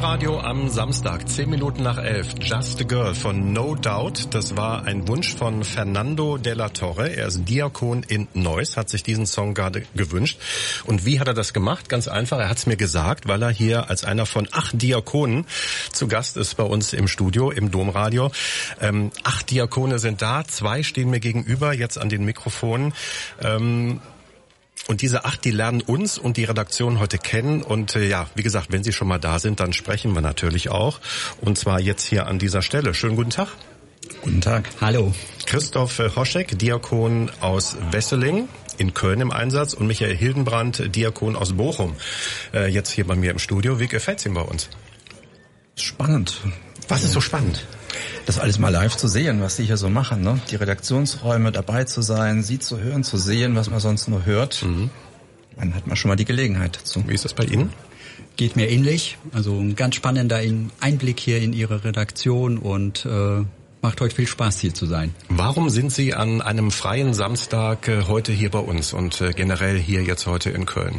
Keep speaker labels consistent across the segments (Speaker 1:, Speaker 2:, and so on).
Speaker 1: Domradio am Samstag, 10 Minuten nach 11. Just a Girl von No Doubt. Das war ein Wunsch von Fernando de la Torre. Er ist Diakon in Neuss, hat sich diesen Song gerade gewünscht. Und wie hat er das gemacht? Ganz einfach, er hat es mir gesagt, weil er hier als einer von 8 Diakonen zu Gast ist bei uns im Studio, im Domradio. 8 Diakone sind da, 2 stehen mir gegenüber, jetzt an den Mikrofonen. Und diese 8, die lernen uns und die Redaktion heute kennen. Und ja, wie gesagt, wenn sie schon mal da sind, dann sprechen wir natürlich auch. Und zwar jetzt hier an dieser Stelle. Schönen guten Tag.
Speaker 2: Guten Tag.
Speaker 3: Hallo.
Speaker 1: Christoph Hoschek, Diakon aus Wesseling in Köln im Einsatz. Und Michael Hildenbrand, Diakon aus Bochum, jetzt hier bei mir im Studio. Wie gefällt's Ihnen bei uns?
Speaker 2: Spannend.
Speaker 1: Was ist so spannend?
Speaker 2: Das alles mal live zu sehen, was Sie hier so machen, ne? Die Redaktionsräume, dabei zu sein, Sie zu hören, zu sehen, was man sonst nur hört. Dann hat man schon mal die Gelegenheit dazu.
Speaker 1: Wie ist das bei Ihnen?
Speaker 3: Geht mir ähnlich. Also ein ganz spannender Einblick hier in Ihre Redaktion und macht heute viel Spaß, hier zu sein. Warum
Speaker 1: sind Sie an einem freien Samstag heute hier bei uns und generell hier jetzt heute in Köln?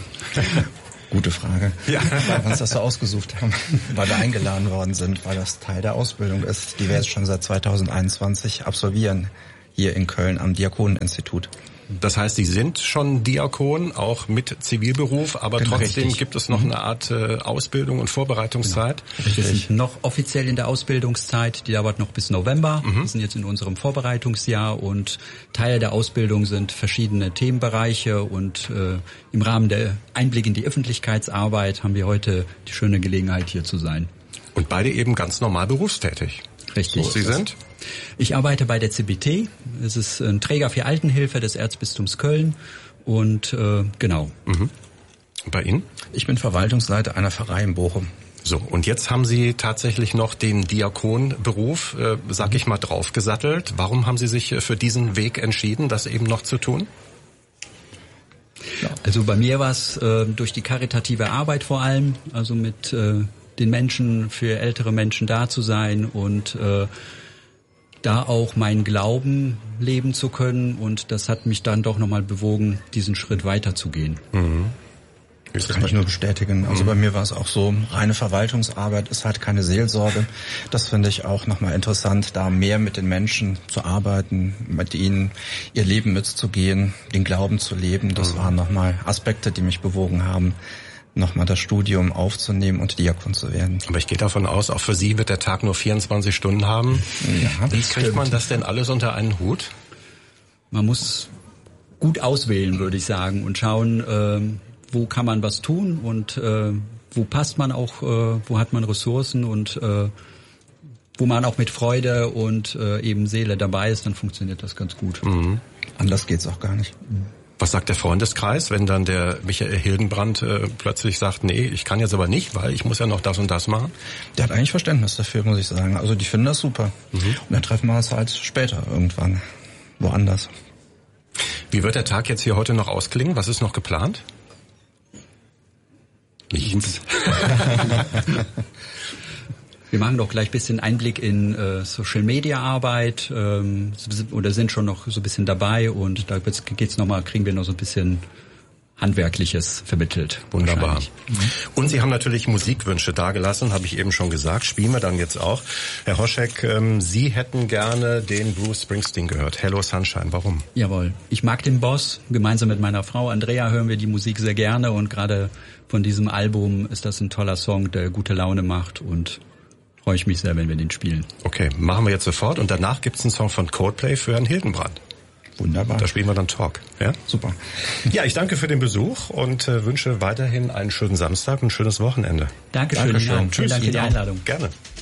Speaker 2: Gute Frage.
Speaker 1: Ja.
Speaker 2: Weil wir uns das so ausgesucht haben, weil wir eingeladen worden sind, weil das Teil der Ausbildung ist, die wir jetzt schon seit 2021 absolvieren, hier in Köln am Diakoneninstitut.
Speaker 1: Das heißt, Sie sind schon Diakon, auch mit Zivilberuf, aber
Speaker 2: Genau,
Speaker 1: trotzdem
Speaker 2: richtig.
Speaker 1: Gibt es noch eine Art Ausbildung und Vorbereitungszeit?
Speaker 3: Genau. Wir sind noch offiziell in der Ausbildungszeit, die dauert noch bis November. Wir sind jetzt in unserem Vorbereitungsjahr und Teil der Ausbildung sind verschiedene Themenbereiche und im Rahmen der Einblick in die Öffentlichkeitsarbeit haben wir heute die schöne Gelegenheit, hier zu sein.
Speaker 1: Und beide eben ganz normal berufstätig.
Speaker 3: Richtig.
Speaker 1: So, Sie sind?
Speaker 3: Ich arbeite bei der CBT. Es ist ein Träger für Altenhilfe des Erzbistums Köln. Und genau.
Speaker 1: Und bei Ihnen?
Speaker 2: Ich bin Verwaltungsleiter einer Pfarrei in Bochum.
Speaker 1: So, und jetzt haben Sie tatsächlich noch den Diakonberuf, sag ich mal, draufgesattelt. Warum haben Sie sich für diesen Weg entschieden, das eben noch zu tun?
Speaker 3: Ja, also bei mir war es durch die karitative Arbeit vor allem, also mit den Menschen, für ältere Menschen da zu sein und da auch meinen Glauben leben zu können. Und das hat mich dann doch nochmal bewogen, diesen Schritt weiterzugehen.
Speaker 2: Das kann ich nur bestätigen. Also bei mir war es auch so, reine Verwaltungsarbeit ist halt keine Seelsorge. Das finde ich auch nochmal interessant, da mehr mit den Menschen zu arbeiten, mit ihnen ihr Leben mitzugehen, den Glauben zu leben. Das waren nochmal Aspekte, die mich bewogen haben, nochmal das Studium aufzunehmen und Diakon zu werden.
Speaker 1: Aber ich gehe davon aus, auch für Sie wird der Tag nur 24 Stunden haben.
Speaker 2: Ja,
Speaker 1: wie kriegt man das denn alles unter einen Hut?
Speaker 3: Man muss gut auswählen, würde ich sagen, und schauen, wo kann man was tun und wo passt man auch, wo hat man Ressourcen und wo man auch mit Freude und eben Seele dabei ist, dann funktioniert das ganz gut.
Speaker 2: Anders geht's auch gar nicht.
Speaker 1: Was sagt der Freundeskreis, wenn dann der Michael Hildenbrand plötzlich sagt, nee, ich kann jetzt aber nicht, weil ich muss ja noch das und das machen?
Speaker 2: Der hat eigentlich Verständnis dafür, muss ich sagen. Also die finden das super. Und dann treffen wir uns halt später irgendwann woanders.
Speaker 1: Wie wird der Tag jetzt hier heute noch ausklingen? Was ist noch geplant? Nichts.
Speaker 3: Wir machen doch gleich ein bisschen Einblick in Social-Media-Arbeit oder sind schon noch so ein bisschen dabei und da geht's noch mal, kriegen wir noch so ein bisschen Handwerkliches vermittelt.
Speaker 1: Wunderbar. Und Sie haben natürlich Musikwünsche dagelassen, habe ich eben schon gesagt, spielen wir dann jetzt auch. Herr Hoschek, Sie hätten gerne den Bruce Springsteen gehört, Hello Sunshine, warum?
Speaker 3: Jawohl, ich mag den Boss, gemeinsam mit meiner Frau Andrea hören wir die Musik sehr gerne und gerade von diesem Album ist das ein toller Song, der gute Laune macht und freue ich mich sehr, wenn wir den spielen.
Speaker 1: Okay, machen wir jetzt sofort und danach gibt's einen Song von Coldplay für Herrn Hildenbrand.
Speaker 2: Wunderbar.
Speaker 1: Da spielen wir dann Talk. Ja?
Speaker 2: Super.
Speaker 1: Ja, ich danke für den Besuch und wünsche weiterhin einen schönen Samstag und ein schönes Wochenende.
Speaker 3: Dankeschön.
Speaker 2: Dankeschön.
Speaker 3: Vielen Dank für die Einladung.
Speaker 1: Gerne.